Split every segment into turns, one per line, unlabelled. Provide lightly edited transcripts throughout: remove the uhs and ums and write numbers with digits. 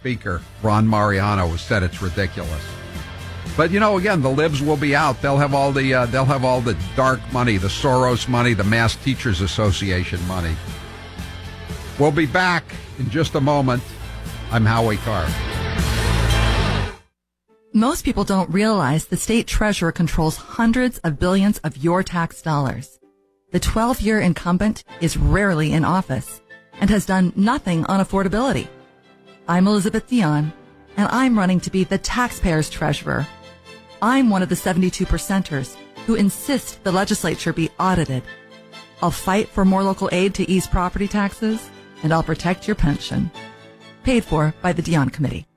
Speaker, Ron Mariano, who said it's ridiculous. But, again, the libs will be out. They'll have all the dark money, the Soros money, the Mass Teachers Association money. We'll be back in just a moment. I'm Howie Carr.
Most people don't realize the state treasurer controls hundreds of billions of your tax dollars. The 12-year incumbent is rarely in office and has done nothing on affordability. I'm Elizabeth Dion, and I'm running to be the taxpayer's treasurer. I'm one of the 72%ers who insist the legislature be audited. I'll fight for more local aid to ease property taxes, and I'll protect your pension. Paid for by the Dion Committee.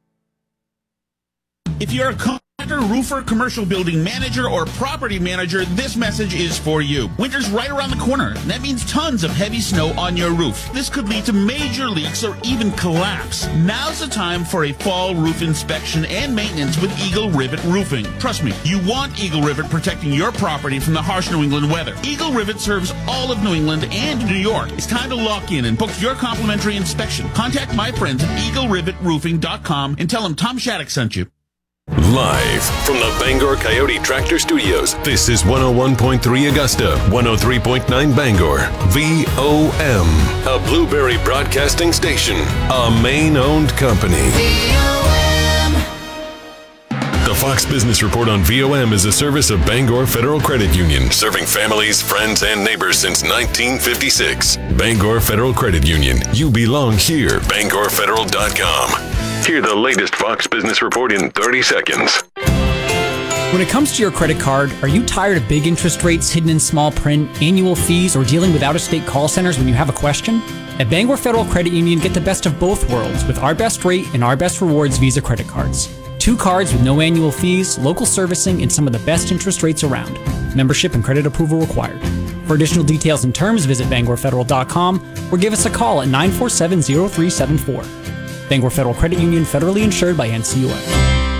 If you're a contractor, roofer, commercial building manager, or property manager, this message is for you. Winter's right around the corner, and that means tons of heavy snow on your roof. This could lead to major leaks or even collapse. Now's the time for a fall roof inspection and maintenance with Eagle Rivet Roofing. Trust me, you want Eagle Rivet protecting your property from the harsh New England weather. Eagle Rivet serves all of New England and New York. It's time to lock in and book your complimentary inspection. Contact my friends at EagleRivetRoofing.com and tell them Tom Shattuck sent you.
Live from the Bangor Coyote Tractor Studios, this is 101.3 Augusta, 103.9 Bangor, VOM, a Blueberry Broadcasting station, a Maine-owned company. VOM. The Fox Business Report on VOM is a service of Bangor Federal Credit Union, serving families, friends, and neighbors since 1956. Bangor Federal Credit Union. You belong here. BangorFederal.com. Hear the latest Fox Business Report in 30 seconds.
When it comes to your credit card, are you tired of big interest rates hidden in small print, annual fees, or dealing with out-of-state call centers when you have a question? At Bangor Federal Credit Union, get the best of both worlds with our best rate and our best rewards Visa credit cards. 2 cards with no annual fees, local servicing, and some of the best interest rates around. Membership and credit approval required. For additional details and terms, visit BangorFederal.com or give us a call at 947-0374. Bangor Federal Credit Union, federally insured by NCUA.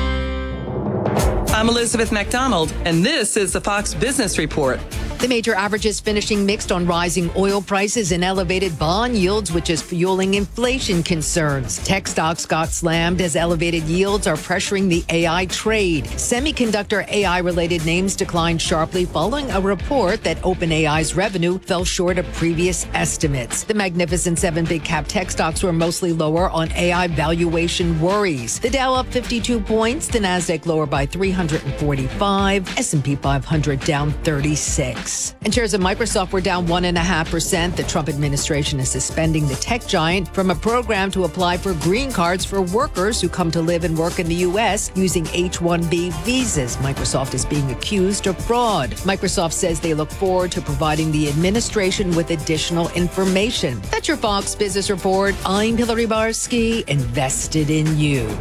I'm Elizabeth McDonald, and this is the Fox Business Report.
The major averages finishing mixed on rising oil prices and elevated bond yields, which is fueling inflation concerns. Tech stocks got slammed as elevated yields are pressuring the AI trade. Semiconductor AI-related names declined sharply following a report that OpenAI's revenue fell short of previous estimates. The Magnificent 7 big-cap tech stocks were mostly lower on AI valuation worries. The Dow up 52 points, the Nasdaq lower by 345, S&P 500 down 36. And shares of Microsoft were down 1.5%. The Trump administration is suspending the tech giant from a program to apply for green cards for workers who come to live and work in the U.S. using H-1B visas. Microsoft is being accused of fraud. Microsoft says they look forward to providing the administration with additional information. That's your Fox Business Report. I'm Hillary Barsky, invested in you.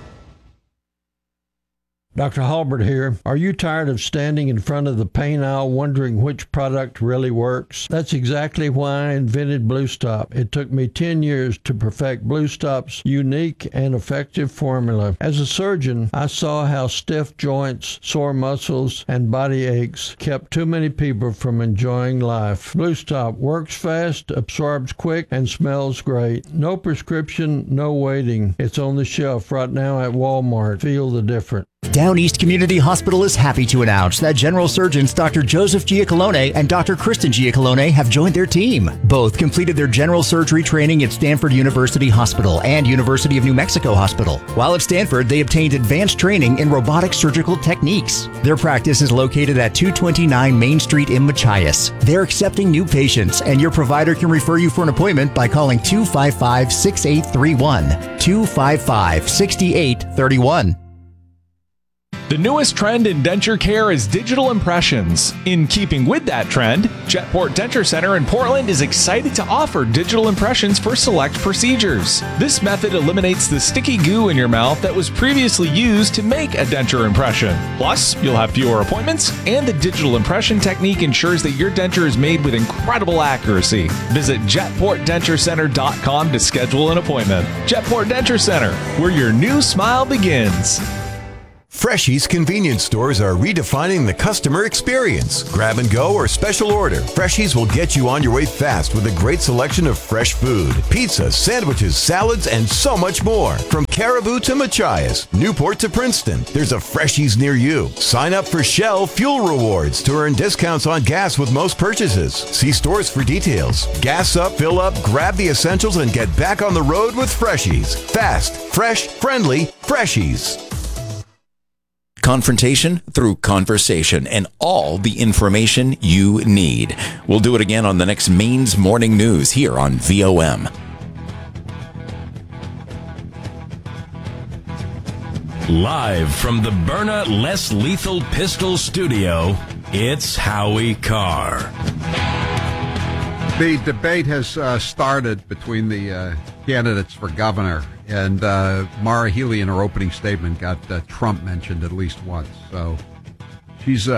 Dr. Halbert here. Are you tired of standing in front of the paint aisle wondering which product really works? That's exactly why I invented Blue Stop. It took me 10 years to perfect Blue Stop's unique and effective formula. As a surgeon, I saw how stiff joints, sore muscles, and body aches kept too many people from enjoying life. Blue Stop works fast, absorbs quick, and smells great. No prescription, no waiting. It's on the shelf right now at Walmart. Feel the difference.
Down East Community Hospital is happy to announce that General Surgeons Dr. Joseph Giacalone and Dr. Kristen Giacalone have joined their team. Both completed their general surgery training at Stanford University Hospital and University of New Mexico Hospital. While at Stanford, they obtained advanced training in robotic surgical techniques. Their practice is located at 229 Main Street in Machias. They're accepting new patients, and your provider can refer you for an appointment by calling 255-6831. 255-6831.
The newest trend in denture care is digital impressions. In keeping with that trend, Jetport Denture Center in Portland is excited to offer digital impressions for select procedures. This method eliminates the sticky goo in your mouth that was previously used to make a denture impression. Plus, you'll have fewer appointments, and the digital impression technique ensures that your denture is made with incredible accuracy. Visit JetportDentureCenter.com to schedule an appointment. Jetport Denture Center, where your new smile begins.
Freshies convenience stores are redefining the customer experience. Grab and go or special order. Freshies will get you on your way fast with a great selection of fresh food, pizza, sandwiches, salads, and so much more. From Caribou to Machias, Newport to Princeton, there's a Freshies near you. Sign up for Shell Fuel Rewards to earn discounts on gas with most purchases. See stores for details. Gas up, fill up, grab the essentials, and get back on the road with Freshies. Fast, fresh, friendly Freshies.
Confrontation through conversation and all the information you need. We'll do it again on the next Maine's Morning News here on VOM.
Live from the Byrna Less Lethal Pistol Studio, it's Howie Carr.
The debate has started between the candidates for governor, and Maura Healey in her opening statement got Trump mentioned at least once. So she's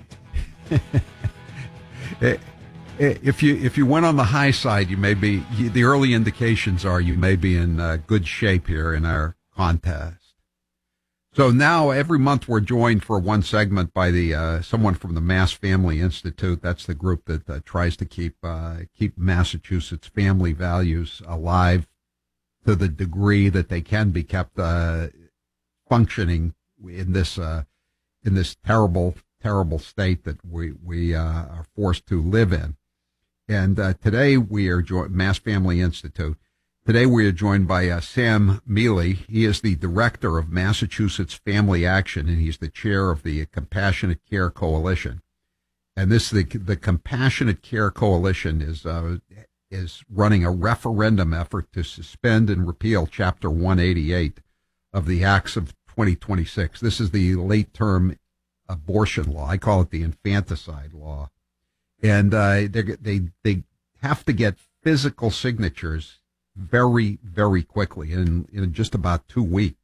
if you went on the high side, you may be. The early indications are you may be in good shape here in our contest. So now every month we're joined for one segment by the someone from the Mass Family Institute. That's the group that tries to keep Massachusetts family values alive to the degree that they can be kept functioning in this terrible state that we are forced to live in. And today we are Mass Family Institute. Today we are joined by Sam Mealy. He is the director of Massachusetts Family Action, and he's the chair of the Compassionate Care Coalition. And the Compassionate Care Coalition is running a referendum effort to suspend and repeal Chapter 188 of the Acts of 2026. This is the late-term abortion law. I call it the infanticide law. And they have to get physical signatures very, very quickly, in just about 2 weeks.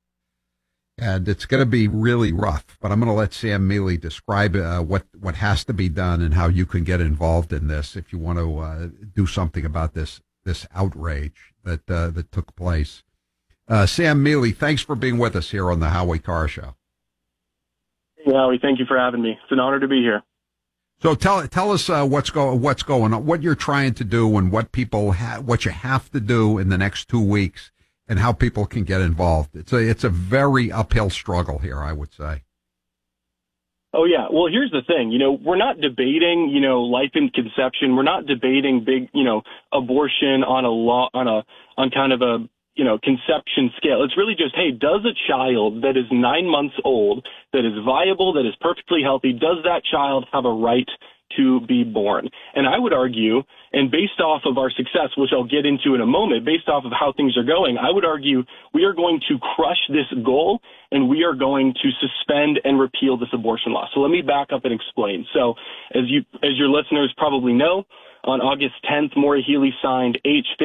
And it's going to be really rough, but I'm going to let Sam Mealy describe what has to be done and how you can get involved in this if you want to do something about this outrage that took place. Sam Mealy, thanks for being with us here on the Howie Carr Show.
Hey, Howie, thank you for having me. It's an honor to be here.
So tell us what's going on, what you're trying to do, and what you have to do in the next 2 weeks, and how people can get involved. It's a very uphill struggle here, I would say.
Oh yeah, well here's the thing. We're not debating life in conception. We're not debating big abortion on kind of a conception scale. It's really just, hey, does a child that is 9 months old, that is viable, that is perfectly healthy, does that child have a right to be born? And I would argue, and based off of our success, which I'll get into in a moment, based off of how things are going, I would argue we are going to crush this goal, and we are going to suspend and repeal this abortion law. So let me back up and explain. So as your listeners probably know, on August 10th, Maura Healey signed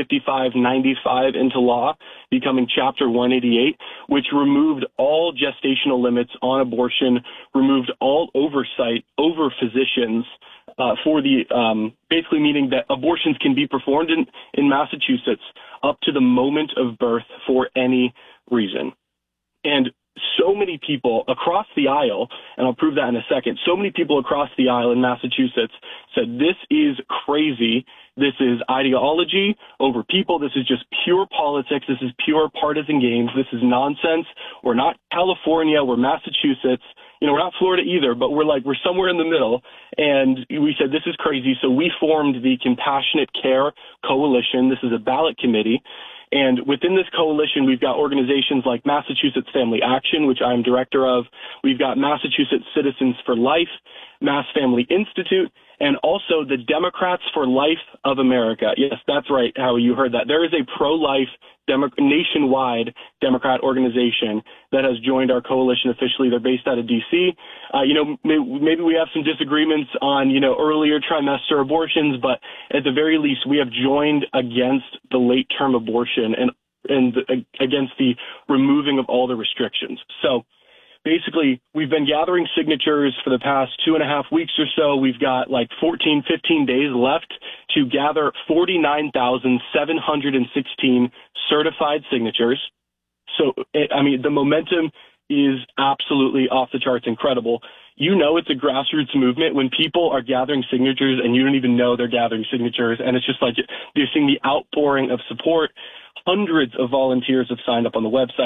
H5595 into law, becoming Chapter 188, which removed all gestational limits on abortion, removed all oversight over physicians for the basically meaning that abortions can be performed in Massachusetts up to the moment of birth for any reason. And so many people across the aisle, and I'll prove that in a second, so many people across the aisle in Massachusetts said, this is crazy. This is ideology over people. This is just pure politics. This is pure partisan games. This is nonsense. We're not California. We're Massachusetts. We're not Florida either, but we're somewhere in the middle. And we said, this is crazy. So we formed the Compassionate Care Coalition. This is a ballot committee. And within this coalition, we've got organizations like Massachusetts Family Action, which I'm director of. We've got Massachusetts Citizens for Life, Mass Family Institute, and also the Democrats for Life of America. Yes, that's right, Howie, you heard that. There is a pro-life nationwide Democrat organization that has joined our coalition officially. They're based out of D.C. Maybe we have some disagreements on, earlier trimester abortions, but at the very least, we have joined against the late-term abortion and against the removing of all the restrictions. So basically, we've been gathering signatures for the past 2.5 weeks or so. We've got 15 days left to gather 49,716 certified signatures. So, the momentum is absolutely off the charts incredible. You know it's a grassroots movement when people are gathering signatures and you don't even know they're gathering signatures. And it's just like you're seeing the outpouring of support. Hundreds of volunteers have signed up on the website.